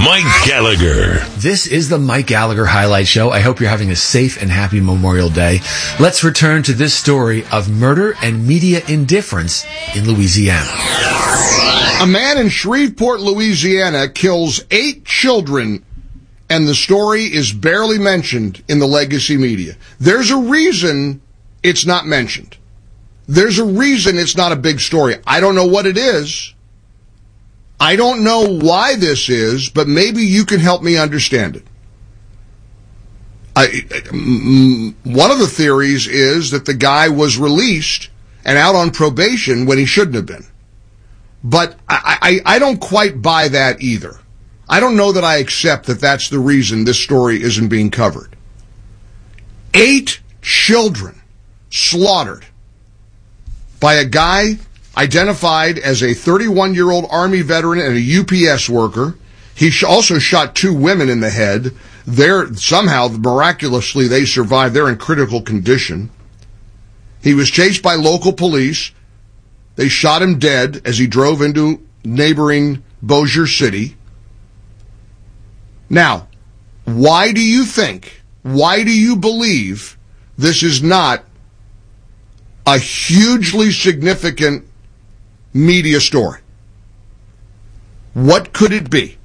Mike Gallagher. This is the Mike Gallagher Highlight Show. I hope you're having a safe and happy Memorial Day. Let's return to this story of murder and media indifference in Louisiana. A man in Shreveport, Louisiana kills 8 children, and the story is barely mentioned in the legacy media. There's a reason it's not mentioned. There's a reason it's not a big story. I don't know what it is. I don't know why this is, but maybe you can help me understand it. One of the theories is that the guy was released and out on probation when he shouldn't have been. But I don't quite buy that either. I don't know that I accept that that's the reason this story isn't being covered. 8 children slaughtered by a guy identified as a 31-year-old Army veteran and a UPS worker. He also shot 2 women in the head. Somehow, miraculously, they survived. They're in critical condition. He was chased by local police. They shot him dead as he drove into neighboring Bossier City. Now, why do you believe this is not a hugely significant media story? What could it be?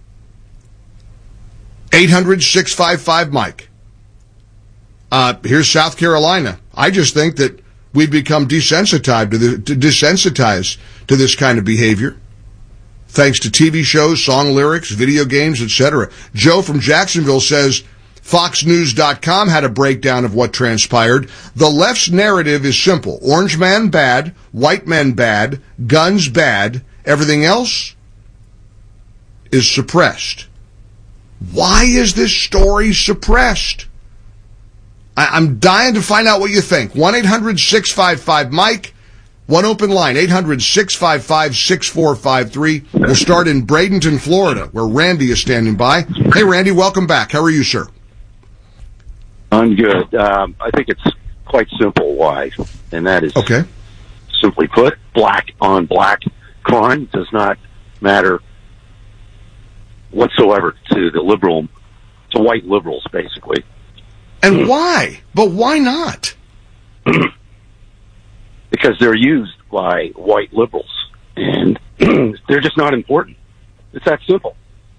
800-655-Mike. Here's South Carolina. I just think that we've become desensitized to this kind of behavior, thanks to TV shows, song lyrics, video games, etc. Joe from Jacksonville says, FoxNews.com had a breakdown of what transpired. The left's narrative is simple. Orange man bad, white men bad, guns bad, everything else is suppressed. Why is this story suppressed? I'm dying to find out what you think. 1-800-655-MIKE. One open line, 800-655-6453. We'll start in Bradenton, Florida, where Randy is standing by. Hey, Randy, welcome back. How are you, sir? I'm good. I think it's quite simple why, and that is, okay, simply put, black on black crime does not matter whatsoever to white liberals, basically. And why? But why not? Because they're used by white liberals, and they're just not important. It's that simple.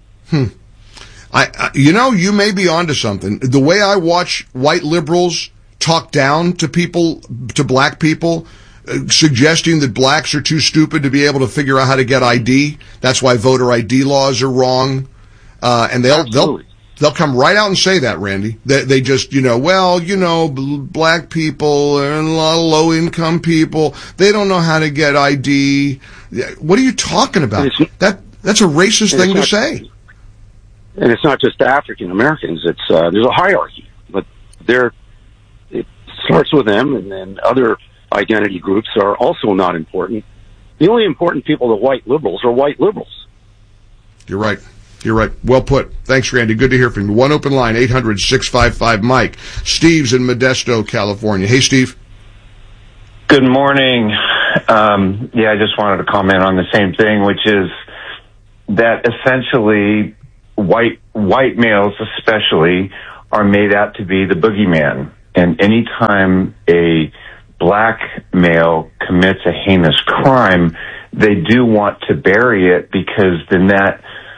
You may be onto something. The way I watch white liberals talk down to black people, suggesting that blacks are too stupid to be able to figure out how to get ID. That's why voter ID laws are wrong. And they'll come right out and say that, Randy. They just, black people and a lot of low-income people, they don't know how to get ID. What are you talking about? That's a racist thing to say. And it's not just African Americans. It's there's a hierarchy, but it starts with them, and then other identity groups are also not important. The only important people to white liberals are white liberals. You're right. Well put. Thanks, Randy. Good to hear from you. One open line, 800-655-MIKE. Steve's in Modesto, California. Hey, Steve. Good morning. I just wanted to comment on the same thing, which is that essentially white males especially are made out to be the boogeyman. And anytime a black male commits a heinous crime, they do want to bury it, because then that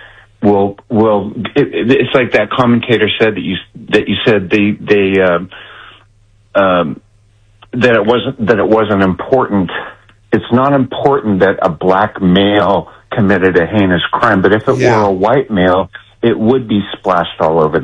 it's like that commentator said that you said that it wasn't important. It's not important that a black male committed a heinous crime, but if it were a white male, it would be splashed all over